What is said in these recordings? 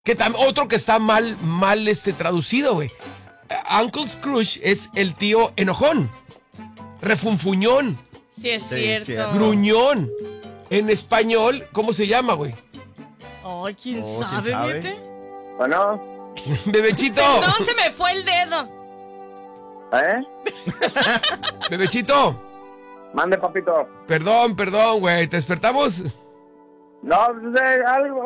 Otro que está mal traducido, güey. Uncle Scrooge es el tío enojón, refunfuñón. Sí, es cierto. Gruñón. En español, ¿cómo se llama, güey? Ay, ¿quién sabe, vete? Bueno. Bebechito. Perdón, se me fue el dedo. Bebechito. Mande, papito. Perdón, güey. ¿Te despertamos? No, algo.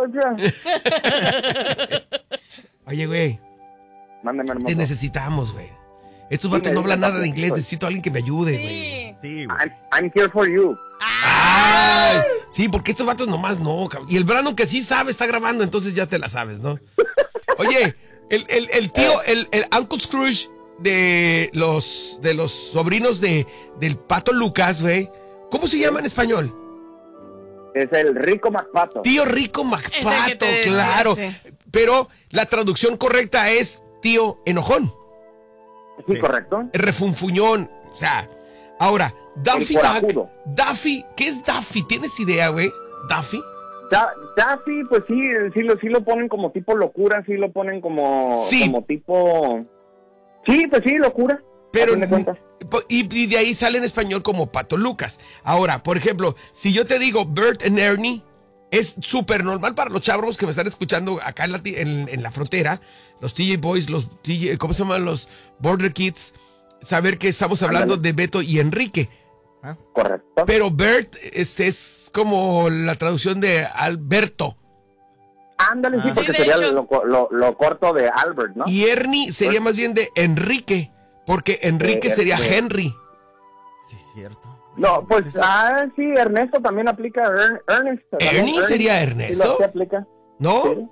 Oye, güey. Mándeme, hermano. Te necesitamos, güey. Estos vatos no hablan nada de inglés. Necesito a alguien que me ayude, güey. Sí, güey. I'm here for you. ¡Ay! Sí, porque estos vatos nomás no, cabrón. Y el Brandon que sí sabe está grabando, entonces ya te la sabes, ¿no? Oye, el tío, el Uncle Scrooge de los sobrinos del Pato Lucas, güey. ¿Cómo se llama en español? Es el Rico McPato. Tío Rico McPato, claro. Sí. Pero la traducción correcta es tío enojón. Sí, correcto. Refunfuñón. O sea, ahora, Daffy El Duck. corajudo. Daffy, ¿qué es Daffy? ¿Tienes idea, güey? ¿Daffy? Daffy, pues sí lo ponen como tipo locura, sí lo ponen como tipo... Sí, pues sí, locura. Pero, ¿A fin de cuentas? y de ahí sale en español como Pato Lucas. Ahora, por ejemplo, si yo te digo Bert and Ernie, es súper normal para los chavos que me están escuchando acá en la frontera, los TJ Boys, ¿cómo se llaman? Los Border Kids, saber que estamos hablando de Beto y Enrique. Correcto. Pero Bert es como la traducción de Alberto. Ándale, sí, porque sería lo corto de Albert, ¿no? Y Ernie sería más bien de Enrique, porque Enrique sería Henry. Sí, cierto. No, pues, sí, Ernesto también aplica. Ernesto. ¿Ernie sería Ernesto? Sí, aplica. ¿No? Sí.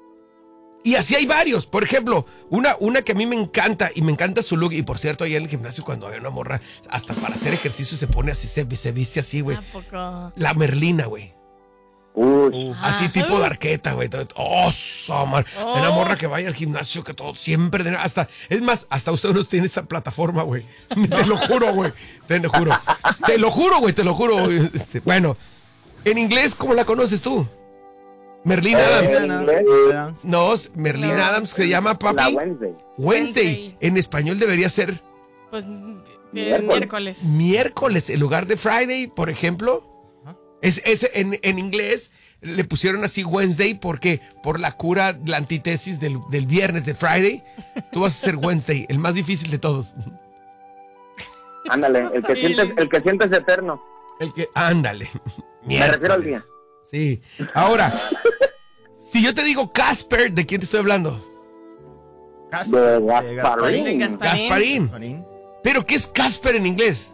Y así hay varios. Por ejemplo, una que a mí me encanta, y me encanta su look. Y por cierto, allá en el gimnasio cuando hay una morra, hasta para hacer ejercicio se pone así, se viste así, güey. ¿A poco? La Merlina, güey. Así tipo de arqueta, güey. Man. Una morra que vaya al gimnasio, que todo siempre... Es más, hasta ustedes tienen esa plataforma, güey. Te lo juro, güey. Te lo juro, güey. Bueno, en inglés, ¿cómo la conoces tú? Merlin Adams. No, Merlin Adams se llama, papi. La Wednesday. En español debería ser... Pues miércoles. Miércoles, en lugar de Friday, por ejemplo. En inglés le pusieron así Wednesday porque por la cura, la antítesis del viernes, de Friday. Tú vas a ser Wednesday, el más difícil de todos. Ándale, el que sientes eterno. Ándale. Me refiero al día. Sí. Ahora, si yo te digo Casper, ¿de quién te estoy hablando? De Gasparín. Gasparín. ¿Pero qué es Casper en inglés?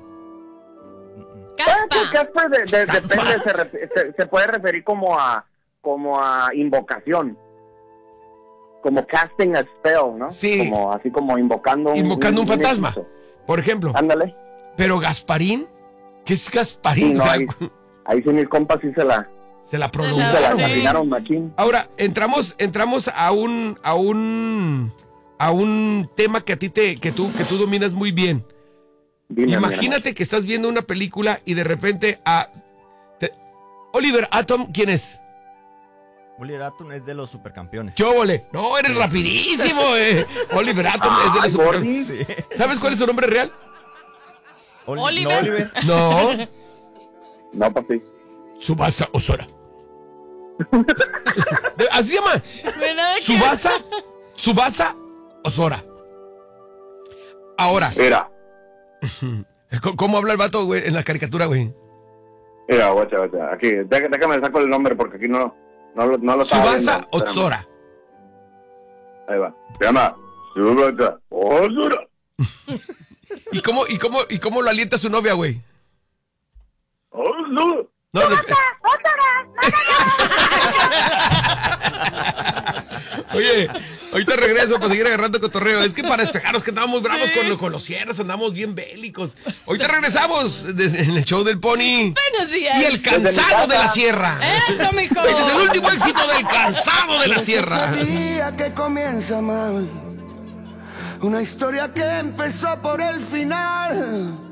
Casper depende, se puede referir como a invocación, como casting a spell, ¿no? Sí. Así como invocando un fantasma, hechizo. por ejemplo. Ándale. Pero Gasparín, ¿qué es Gasparín? Sí, no, ahí sí mis compas sí se la imaginaron machín. Ahora, entramos a un tema que que tú dominas muy bien. Dime, imagínate que estás viendo una película y de repente Oliver Atom, ¿quién es? Oliver Atom es de los supercampeones. ¡Qué óvole! No, eres rapidísimo, Oliver Atom es de los supercampeones. Sí. ¿Sabes cuál es su nombre real? Oliver. No, papi. Tsubasa Ozora. Así se llama. Tsubasa Ozora. Ahora. Mira. ¿Cómo habla el vato, güey, en la caricatura, güey? Mira, guacha. Aquí, déjame saco el nombre porque aquí no lo Tsubasa Ozora. Ahí va. Se llama Tsubasa Ozora. ¿Y cómo lo alienta su novia, güey? Ozora. No, Oye, ahorita regreso para seguir agarrando cotorreo. Es que para despejarnos que andamos muy bravos con los cierres, andamos bien bélicos. Ahorita regresamos en el show del Pony. Buenos días. Y el cansado de la sierra. Eso, mijo. Ese es el último éxito del cansado de la sierra. Ese día que comienza mal, una historia que empezó por el final.